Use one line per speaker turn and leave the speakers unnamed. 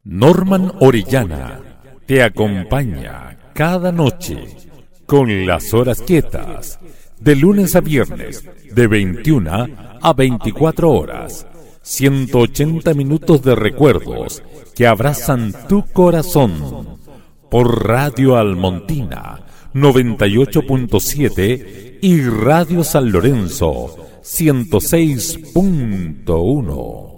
Norman Orellana te acompaña cada noche con las horas quietas, de lunes a viernes, de 21 a 24 horas. 180 minutos de recuerdos que abrazan tu corazón. Por Radio Almontina 98.7 y Radio San Lorenzo 106.1.